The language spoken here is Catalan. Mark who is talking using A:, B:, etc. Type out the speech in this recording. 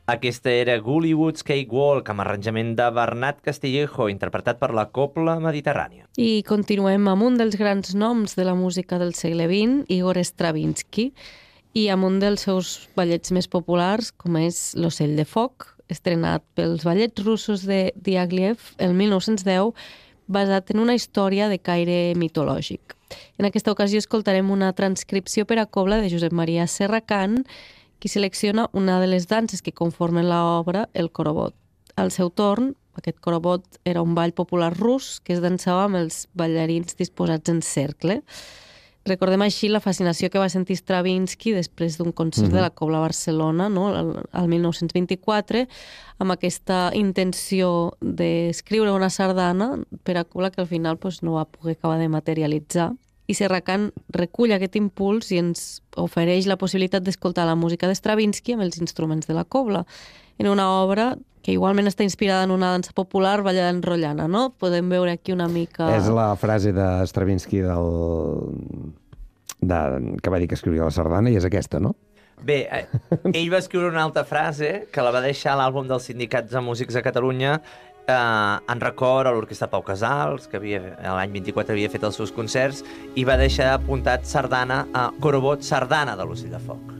A: Aquesta era Gullywood's Cakewalk, amb arranjament de Bernat Castillejo, interpretat per la Cobla Mediterrània.
B: I continuem amb un dels grans noms de la música del segle XX, Igor Stravinsky, i amb un dels seus ballets més populars, com és L'ocell de foc, estrenat pels ballets russos de Diaghilev el 1910, basat en una història de caire mitològic. En aquesta ocasió escoltarem una transcripció per a cobla de Josep Maria Serracant, qui selecciona una de les danses que conformen l'obra, el korobot. Al seu torn, aquest korobot era un ball popular rus que es dansava amb els ballarins disposats en cercle. Recordem així la fascinació que va sentir Stravinsky després d'un concert de la Cobla Barcelona, no? el 1924, amb aquesta intenció d'escriure una sardana per a cobla que al final no va poder acabar de materialitzar. I Serracant recull aquest impuls i ens ofereix la possibilitat d'escoltar la música de Stravinsky amb els instruments de la cobla, en una obra que igualment està inspirada en una dansa popular ballada en rotllana, no? Podem veure aquí una mica...
C: És la frase de Stravinsky que va dir que escriuria la sardana i és aquesta, no?
A: Bé, ell va escriure una altra frase que la va deixar a l'àlbum dels sindicats de músics de Catalunya en record a l'Orquestra Pau Casals, que l'any 24 havia fet els seus concerts, i va deixar apuntat sardana, korobot sardana de l'Ocell de Foc.